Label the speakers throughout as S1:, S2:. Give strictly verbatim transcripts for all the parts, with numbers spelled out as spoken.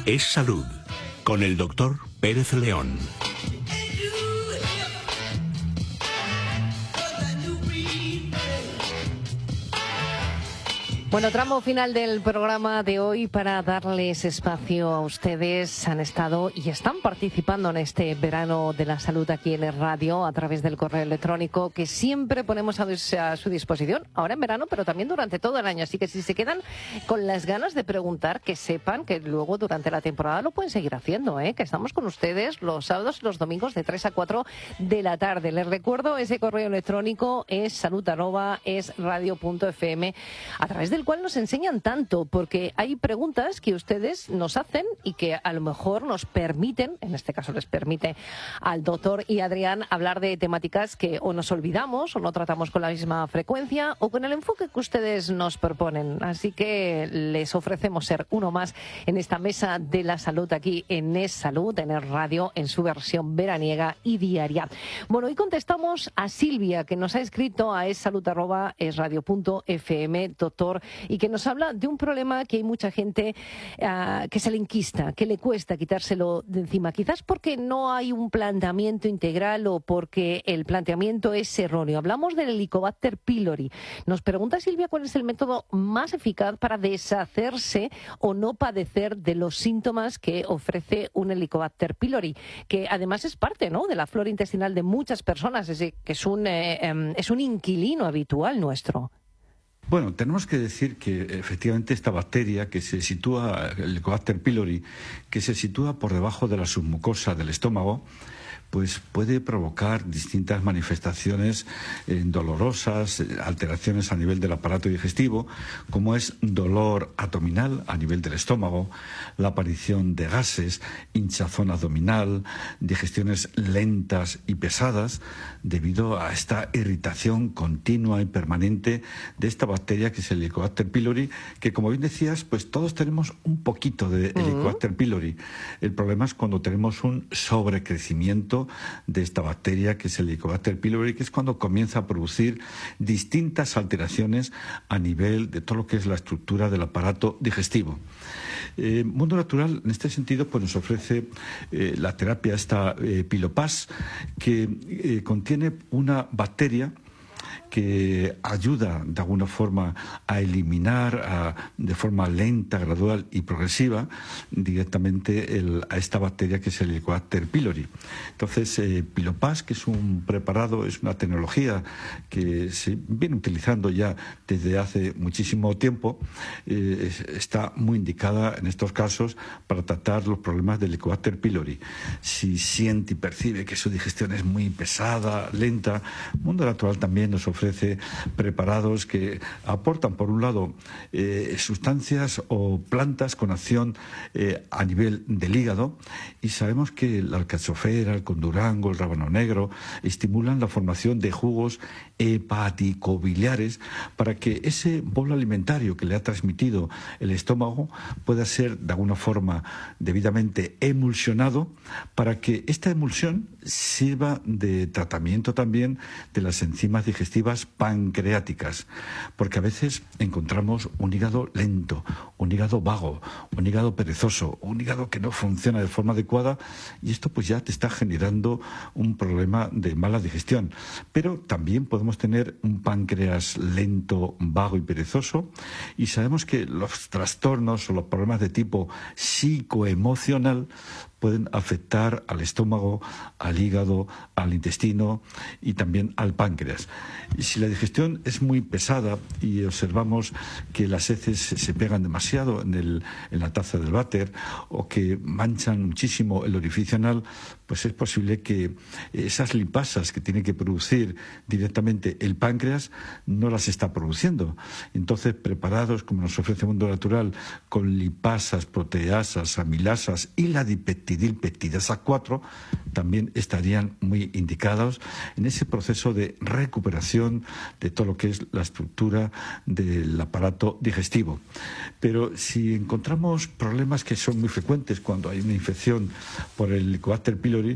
S1: Es Salud, con el doctor Pérez León.
S2: Bueno, tramo final del programa de hoy para darles espacio a ustedes. Han estado y están participando en este verano de la salud aquí en el radio a través del correo electrónico que siempre ponemos a, a su disposición, ahora en verano, pero también durante todo el año. Así que si se quedan con las ganas de preguntar, que sepan que luego durante la temporada lo pueden seguir haciendo, ¿eh? Que estamos con ustedes los sábados y los domingos de tres a cuatro de la tarde. Les recuerdo, ese correo electrónico es salud arroba es radio punto f m, a través del cual nos enseñan tanto, porque hay preguntas que ustedes nos hacen y que a lo mejor nos permiten, en este caso les permite al doctor y Adrián hablar de temáticas que o nos olvidamos o no tratamos con la misma frecuencia o con el enfoque que ustedes nos proponen. Así que les ofrecemos ser uno más en esta mesa de la salud aquí en Es Salud, en el radio, en su versión veraniega y diaria. Bueno, hoy contestamos a Silvia, que nos ha escrito a es salud arroba es radio punto f m, doctor, y que nos habla de un problema que hay mucha gente uh, que se le enquista, que le cuesta quitárselo de encima. Quizás porque no hay un planteamiento integral o porque el planteamiento es erróneo. Hablamos del Helicobacter pylori. Nos pregunta Silvia cuál es el método más eficaz para deshacerse o no padecer de los síntomas que ofrece un Helicobacter pylori, que además es parte, ¿no?, de la flora intestinal de muchas personas, es decir, que es un, eh, eh, es un inquilino habitual nuestro.
S3: Bueno, tenemos que decir que efectivamente esta bacteria que se sitúa, el Helicobacter pylori, que se sitúa por debajo de la submucosa del estómago, pues puede provocar distintas manifestaciones eh, dolorosas, eh, alteraciones a nivel del aparato digestivo, como es dolor abdominal a nivel del estómago, la aparición de gases, hinchazón abdominal, digestiones lentas y pesadas, debido a esta irritación continua y permanente de esta bacteria que es el Helicobacter pylori, que, como bien decías, pues todos tenemos un poquito de Helicobacter pylori. El problema es cuando tenemos un sobrecrecimiento de esta bacteria que es el Helicobacter pylori, que es cuando comienza a producir distintas alteraciones a nivel de todo lo que es la estructura del aparato digestivo. Eh, Mundo Natural, en este sentido, pues nos ofrece eh, la terapia esta eh, Pilopas, que eh, contiene una bacteria que ayuda de alguna forma a eliminar a, de forma lenta, gradual y progresiva directamente el, a esta bacteria que es el Helicobacter pylori. Entonces, eh, Pilopas, que es un preparado, es una tecnología que se viene utilizando ya desde hace muchísimo tiempo, eh, está muy indicada en estos casos para tratar los problemas del Helicobacter pylori. Si siente y percibe que su digestión es muy pesada, lenta, Mundo Natural también nos ofrece ofrece preparados que aportan, por un lado, eh, sustancias o plantas con acción eh, a nivel del hígado, y sabemos que la alcachofera, el condurango, el rábano negro estimulan la formación de jugos hepaticobiliares para que ese bolo alimentario que le ha transmitido el estómago pueda ser de alguna forma debidamente emulsionado, para que esta emulsión sirva de tratamiento también de las enzimas digestivas pancreáticas, porque a veces encontramos un hígado lento, un hígado vago, un hígado perezoso, un hígado que no funciona de forma adecuada, y esto pues ya te está generando un problema de mala digestión. Pero también podemos tener un páncreas lento, vago y perezoso, y sabemos que los trastornos o los problemas de tipo psicoemocional pueden afectar al estómago, al hígado, al intestino y también al páncreas. Y si la digestión es muy pesada y observamos que las heces se pegan demasiado en, el, en la taza del váter o que manchan muchísimo el orificio anal, pues es posible que esas lipasas que tiene que producir directamente el páncreas no las está produciendo. Entonces, preparados, como nos ofrece Mundo Natural, con lipasas, proteasas, amilasas y la dipeptidases, peptidilpeptidasa cuatro, también estarían muy indicados en ese proceso de recuperación de todo lo que es la estructura del aparato digestivo. Pero si encontramos problemas que son muy frecuentes cuando hay una infección por el Helicobacter pylori,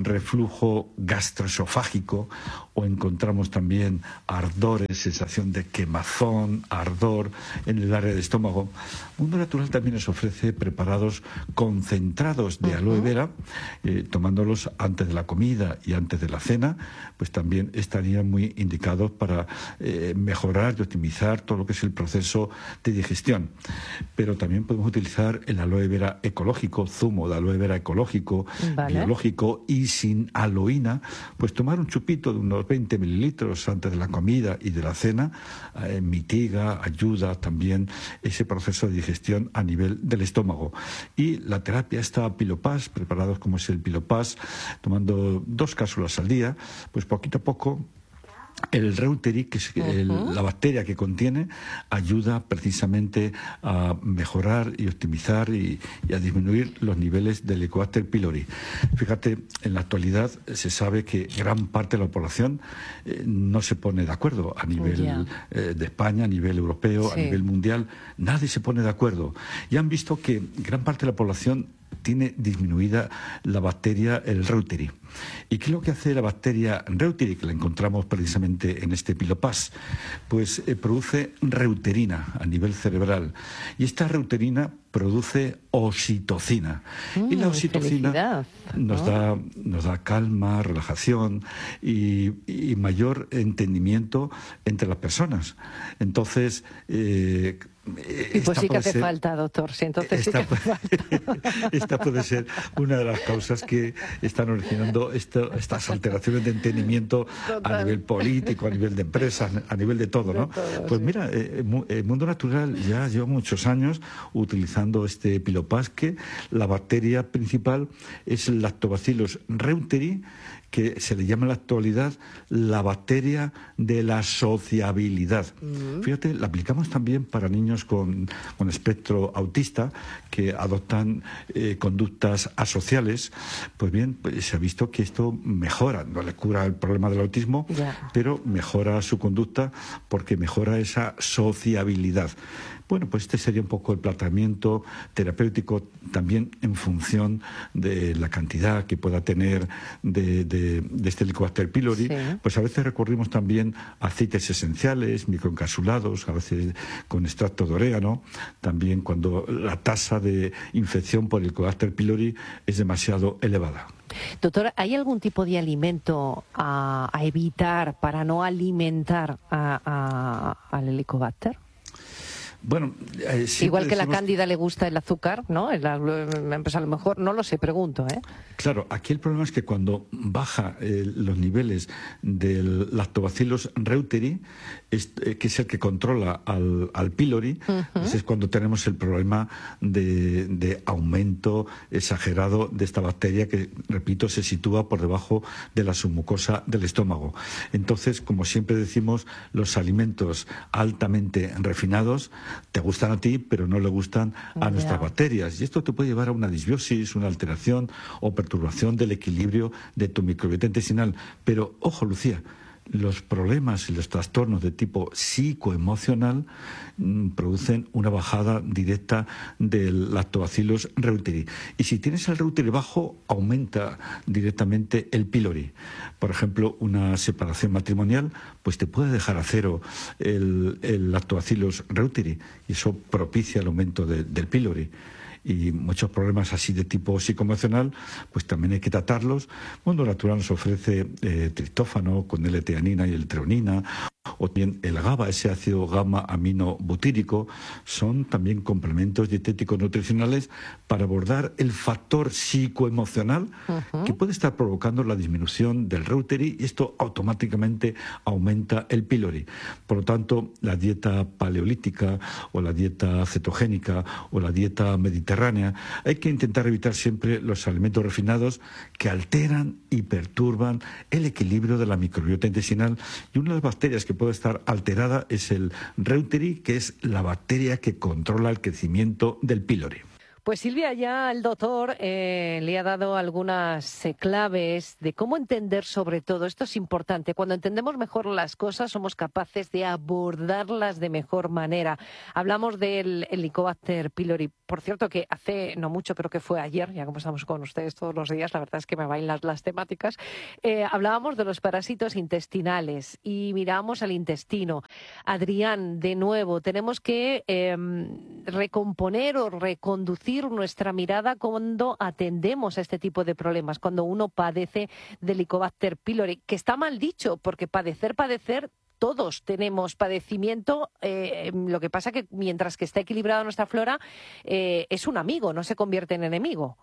S3: reflujo gastroesofágico, o encontramos también ardores, sensación de quemazón, ardor en el área del estómago, Mundo Natural también nos ofrece preparados concentrados de aloe vera, eh, tomándolos antes de la comida y antes de la cena, pues también estarían muy indicados para eh, mejorar y optimizar todo lo que es el proceso de digestión. Pero también podemos utilizar el aloe vera ecológico, zumo de aloe vera ecológico, vale, biológico y sin aloína, pues tomar un chupito de unos veinte mililitros antes de la comida y de la cena eh, mitiga, ayuda también ese proceso de digestión a nivel del estómago. Y la terapia esta Pilopas, preparados como es el Pilopas, tomando dos cápsulas al día, pues poquito a poco el Reuteri, que es el, uh-huh. la bacteria que contiene, ayuda precisamente a mejorar y optimizar y, y a disminuir los niveles del Helicobacter pylori. Fíjate, en la actualidad se sabe que gran parte de la población eh, no se pone de acuerdo a nivel yeah. eh, de España, a nivel europeo, sí. a nivel mundial. Nadie se pone de acuerdo. Y han visto que gran parte de la población tiene disminuida la bacteria, el Reuteri. ¿Y qué es lo que hace la bacteria Reuteri, que la encontramos precisamente en este Pilopas? Pues eh, produce reuterina a nivel cerebral. Y esta reuterina produce oxitocina. Mm, y la oxitocina nos, oh. da, nos da calma, relajación y, y mayor entendimiento entre las personas. Entonces, eh,
S2: Y pues sí que hace ser, falta, doctor. Sí, entonces esta, sí que hace falta.
S3: Esta puede ser una de las causas que están originando esto, estas alteraciones de entendimiento Total. a nivel político, a nivel de empresas, a nivel de todo, ¿no? De todo, pues sí. mira, eh, el Mundo Natural ya lleva muchos años utilizando este Pilopas, que la bacteria principal es el Lactobacillus reuteri, que se le llama en la actualidad la bacteria de la sociabilidad. Uh-huh. Fíjate, la aplicamos también para niños con, con espectro autista que adoptan eh, conductas asociales. Pues bien, pues se ha visto que esto mejora, no le cura el problema del autismo, yeah. pero mejora su conducta porque mejora esa sociabilidad. Bueno, pues este sería un poco el planteamiento terapéutico también en función de la cantidad que pueda tener de, de, de este Helicobacter pylori. Sí. Pues a veces recurrimos también a aceites esenciales, microencapsulados, a veces con extracto de orégano, también cuando la tasa de infección por el Helicobacter pylori es demasiado elevada.
S2: Doctora, ¿hay algún tipo de alimento a, a evitar para no alimentar a, a, al Helicobacter?
S3: Bueno, eh,
S2: igual que la cándida le gusta el azúcar, ¿no? La, pues a lo mejor, no lo sé, pregunto, ¿eh?
S3: Claro, aquí el problema es que cuando baja eh, los niveles del Lactobacillus reuteri, es, eh, que es el que controla al, al pylori, uh-huh. pues es cuando tenemos el problema de, de aumento exagerado de esta bacteria que, repito, se sitúa por debajo de la submucosa del estómago. Entonces, como siempre decimos, los alimentos altamente refinados te gustan a ti, pero no le gustan a nuestras yeah. bacterias. Y esto te puede llevar a una disbiosis, una alteración o perturbación del equilibrio de tu microbiota intestinal. Pero, ojo, Lucía, los problemas y los trastornos de tipo psicoemocional mmm, producen una bajada directa del Lactobacillus reuteri. Y si tienes el reuteri bajo, aumenta directamente el pylori. Por ejemplo, una separación matrimonial pues te puede dejar a cero el, el Lactobacillus reuteri y eso propicia el aumento de, del pylori. Y muchos problemas así de tipo psicoemocional, pues también hay que tratarlos. Mundo Natural nos ofrece eh, triptófano con L-teanina y L-treonina, o bien el GABA, ese ácido gamma amino butírico, son también complementos dietéticos nutricionales para abordar el factor psicoemocional uh-huh. que puede estar provocando la disminución del reuteri y esto automáticamente aumenta el pylori. Por lo tanto, la dieta paleolítica o la dieta cetogénica o la dieta mediterránea, hay que intentar evitar siempre los alimentos refinados que alteran y perturban el equilibrio de la microbiota intestinal, y una de las bacterias que puede estar alterada es el reuteri, que es la bacteria que controla el crecimiento del pylori.
S2: Pues Silvia, ya el doctor eh, le ha dado algunas eh, claves de cómo entender sobre todo. Esto es importante. Cuando entendemos mejor las cosas, somos capaces de abordarlas de mejor manera. Hablamos del Helicobacter pylori. Por cierto, que hace no mucho, creo que fue ayer, ya como estamos con ustedes todos los días, la verdad es que me bailan las, las temáticas, eh, hablábamos de los parásitos intestinales y mirábamos al intestino. Adrián, de nuevo, tenemos que eh, recomponer o reconducir nuestra mirada cuando atendemos a este tipo de problemas, cuando uno padece de Helicobacter pylori, que está mal dicho, porque padecer, padecer, todos tenemos padecimiento, eh, lo que pasa que mientras que está equilibrada nuestra flora, eh, es un amigo, no se convierte en enemigo.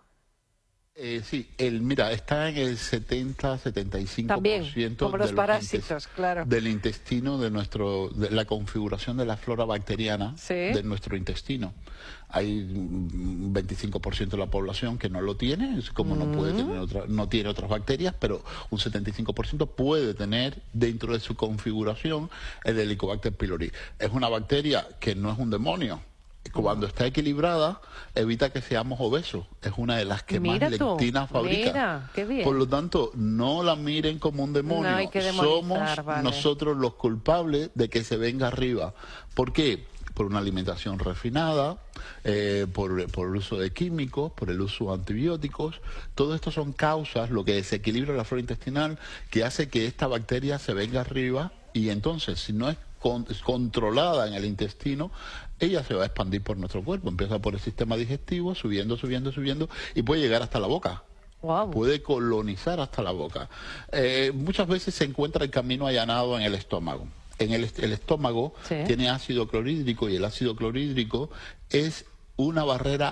S4: Eh, sí, el, mira, está en el setenta a setenta y cinco por ciento
S2: También, como los
S4: de
S2: parásitos, claro.
S4: del intestino, de nuestro, de la configuración de la flora bacteriana,
S2: ¿sí?,
S4: de nuestro intestino. Hay un veinticinco por ciento de la población que no lo tiene, es como mm. no puede tener otra, no tiene otras bacterias, pero un setenta y cinco por ciento puede tener dentro de su configuración el Helicobacter pylori. Es una bacteria que no es un demonio. Cuando está equilibrada, evita que seamos obesos. Es una de las que
S2: mira
S4: más
S2: tú,
S4: lectina fabrica.
S2: Mira, qué bien.
S4: Por lo tanto, no la miren como un demonio.
S2: No hay que demonizar,
S4: Somos
S2: vale.
S4: nosotros los culpables de que se venga arriba. ¿Por qué? Por una alimentación refinada, eh, por, por el uso de químicos, por el uso de antibióticos. Todo esto son causas, lo que desequilibra la flora intestinal, que hace que esta bacteria se venga arriba y entonces, si no es Con, controlada en el intestino, ella se va a expandir por nuestro cuerpo. Empieza por el sistema digestivo, subiendo, subiendo, subiendo, y puede llegar hasta la boca.
S2: Wow.
S4: Puede colonizar hasta la boca. Eh, muchas veces se encuentra el camino allanado en el estómago. En el, el estómago ¿sí?, tiene ácido clorhídrico, y el ácido clorhídrico es una barrera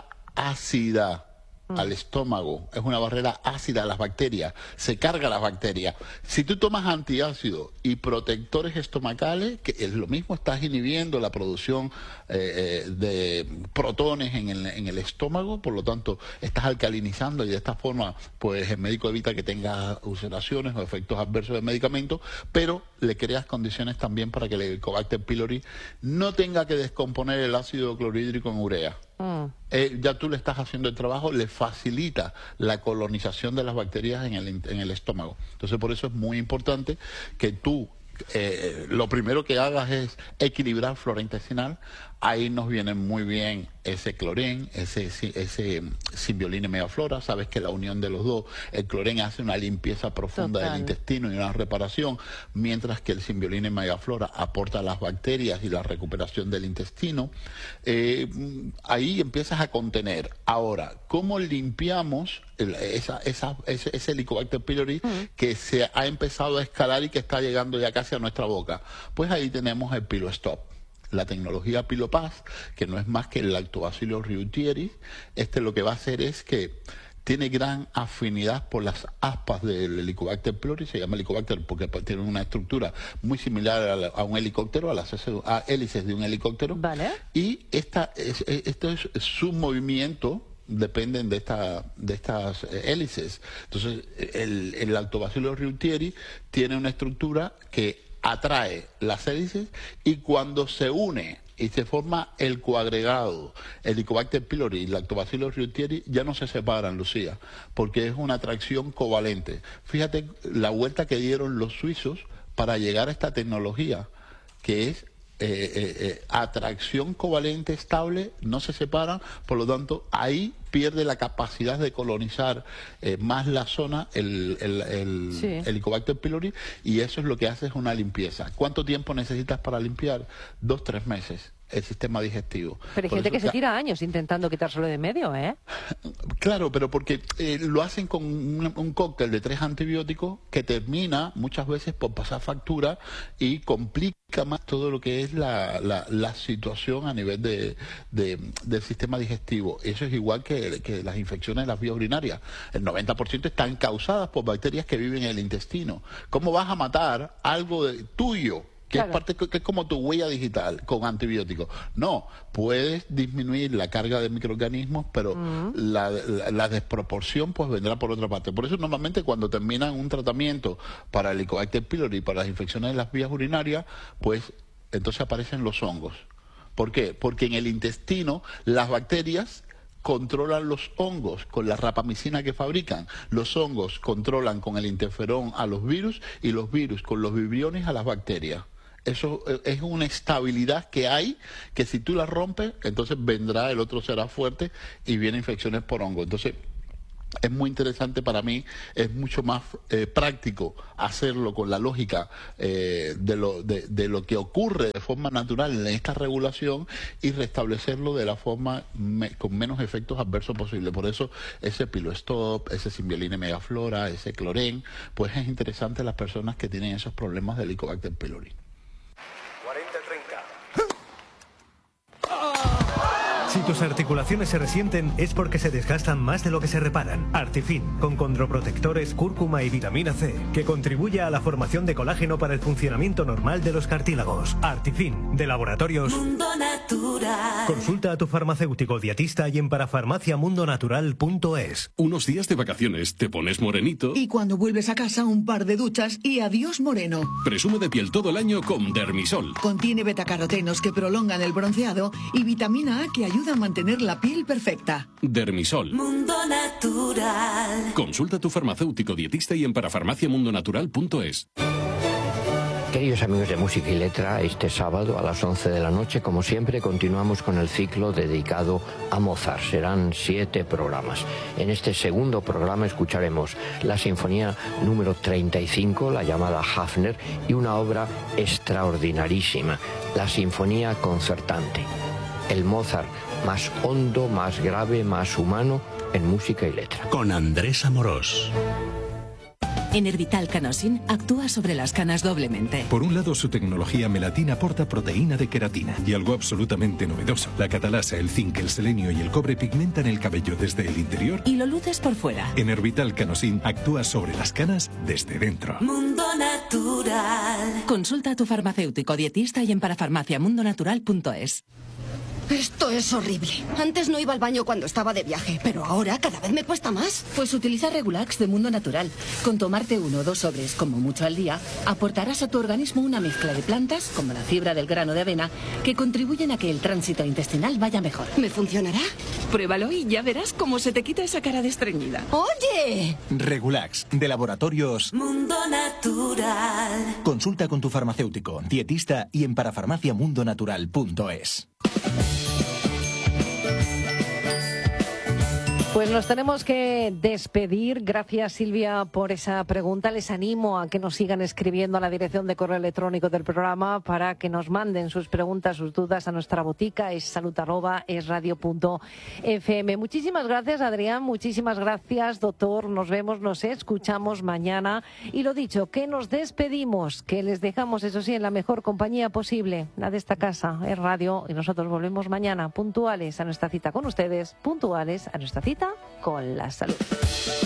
S4: ácida al estómago, es una barrera ácida a las bacterias, se carga las bacterias. Si tú tomas antiácidos y protectores estomacales, que es lo mismo, estás inhibiendo la producción eh, de protones en el, en el estómago, por lo tanto estás alcalinizando, y de esta forma pues el médico evita que tenga ulceraciones o efectos adversos del medicamento, pero le creas condiciones también para que el Helicobacter pylori no tenga que descomponer el ácido clorhídrico en urea. Mm. Eh, ya tú le estás haciendo el trabajo, le facilita la colonización de las bacterias en el, en el estómago. Entonces, por eso es muy importante que tú, eh, lo primero que hagas es equilibrar flora intestinal. Ahí nos viene muy bien ese clorén, ese, ese Symbiolin y Megaflora. Sabes que la unión de los dos, el clorén hace una limpieza profunda Total. del intestino y una reparación, mientras que el Symbiolin y Megaflora aporta las bacterias y la recuperación del intestino. Eh, ahí empiezas a contener. Ahora, ¿cómo limpiamos el, esa, esa, ese, ese Helicobacter pylori uh-huh. que se ha empezado a escalar y que está llegando ya casi a nuestra boca? Pues ahí tenemos el PiloStop. La tecnología Pilopaz, que no es más que el Lactobacillus reuteri. Este lo que va a hacer es que tiene gran afinidad por las aspas del Helicobacter pylori. Se llama Helicobacter porque tiene una estructura muy similar a, la, a un helicóptero, a las a hélices de un helicóptero. Vale. Y esta, es, esto es su movimiento, dependen de, esta, de estas hélices. Entonces, el, el Lactobacillus reuteri tiene una estructura que atrae las hélices, y cuando se une y se forma el coagregado, el Helicobacter pylori y Lactobacillus reuteri, ya no se separan, Lucía, porque es una atracción covalente. Fíjate la vuelta que dieron los suizos para llegar a esta tecnología, que es eh, eh, eh, atracción covalente estable, no se separan, por lo tanto, ahí pierde la capacidad de colonizar eh, más la zona, el, el, el, sí. el Helicobacter pylori, y eso es lo que hace, es una limpieza. ¿Cuánto tiempo necesitas para limpiar? Dos, tres meses. El sistema digestivo.
S2: Pero hay
S4: Por
S2: gente
S4: eso,
S2: que se tira años intentando quitárselo de medio, ¿eh?
S4: Claro, pero porque eh, lo hacen con un, un cóctel de tres antibióticos que termina muchas veces por pasar factura y complica más todo lo que es la, la, la situación a nivel de, de, del sistema digestivo. Eso es igual que, que las infecciones de las vías urinarias. El noventa por ciento están causadas por bacterias que viven en el intestino. ¿Cómo vas a matar algo de, tuyo? Que, claro. es parte, que es como tu huella digital con antibióticos? No, puedes disminuir la carga de microorganismos, pero uh-huh. la, la, la desproporción pues vendrá por otra parte. Por eso normalmente cuando terminan un tratamiento para el Helicobacter pylori y para las infecciones de las vías urinarias, pues entonces aparecen los hongos. ¿Por qué? Porque en el intestino las bacterias controlan los hongos con la rapamicina que fabrican. Los hongos controlan con el interferón a los virus y los virus con los vibriones a las bacterias. Eso es una estabilidad que hay, que si tú la rompes, entonces vendrá, el otro será fuerte y vienen infecciones por hongo. Entonces, es muy interesante para mí, es mucho más eh, práctico hacerlo con la lógica eh, de, lo, de, de lo que ocurre de forma natural en esta regulación y restablecerlo de la forma me, con menos efectos adversos posible. Por eso ese Pilostop, ese Symbiolina megaflora, ese Cloren, pues es interesante a las personas que tienen esos problemas de Helicobacter pylori.
S5: cuarenta treinta.
S6: Si tus articulaciones se resienten es porque se desgastan más de lo que se reparan. Artifin, con condroprotectores, cúrcuma y vitamina C, que contribuye a la formación de colágeno para el funcionamiento normal de los cartílagos. Artifin, de Laboratorios
S7: Mundo Natural.
S6: Consulta a tu farmacéutico dietista y en parafarmacia mundo natural punto es.
S8: Unos días de vacaciones te pones morenito.
S9: Y cuando vuelves a casa un par de duchas y adiós moreno.
S8: Presume de piel todo el año con Dermisol.
S9: Contiene betacarotenos que prolongan el bronceado y vitamina A que ayuda a mantener la piel perfecta.
S8: Dermisol.
S7: Mundo Natural.
S8: Consulta a tu farmacéutico dietista y en parafarmacia mundo natural punto es.
S10: Queridos amigos de Música y Letra, este sábado a las once de la noche, como siempre, continuamos con el ciclo dedicado a Mozart. Serán siete programas. En este segundo programa escucharemos la sinfonía número treinta y cinco, la llamada Hafner, y una obra extraordinarísima, la Sinfonía Concertante. El Mozart más hondo, más grave, más humano en Música y Letra.
S1: Con Andrés Amorós.
S11: Enervital Canosin actúa sobre las canas doblemente.
S12: Por un lado, su tecnología melatina aporta proteína de queratina. Y algo absolutamente novedoso, la catalasa, el zinc, el selenio y el cobre pigmentan el cabello desde el interior.
S11: Y lo luces por fuera.
S12: Enervital Canosin actúa sobre las canas desde dentro.
S7: Mundo Natural.
S11: Consulta a tu farmacéutico dietista y en parafarmacia mundo natural punto es.
S13: Esto es horrible. Antes no iba al baño cuando estaba de viaje, pero ahora cada vez me cuesta más.
S11: Pues utiliza Regulax de Mundo Natural. Con tomarte uno o dos sobres, como mucho al día, aportarás a tu organismo una mezcla de plantas, como la fibra del grano de avena, que contribuyen a que el tránsito intestinal vaya mejor.
S13: ¿Me funcionará?
S11: Pruébalo y ya verás cómo se te quita esa cara de estreñida.
S13: ¡Oye!
S14: Regulax, de Laboratorios
S7: Mundo Natural.
S14: Consulta con tu farmacéutico, dietista y en parafarmacia mundo natural punto es.
S2: Pues nos tenemos que despedir. Gracias, Silvia, por esa pregunta. Les animo a que nos sigan escribiendo a la dirección de correo electrónico del programa para que nos manden sus preguntas, sus dudas a nuestra botica, es salud arroba es radio punto f m. Muchísimas gracias, Adrián. Muchísimas gracias, doctor. Nos vemos, nos escuchamos mañana. Y lo dicho, que nos despedimos, que les dejamos, eso sí, en la mejor compañía posible, la de esta casa, es radio. Y nosotros volvemos mañana, puntuales a nuestra cita con ustedes, puntuales a nuestra cita con la salud.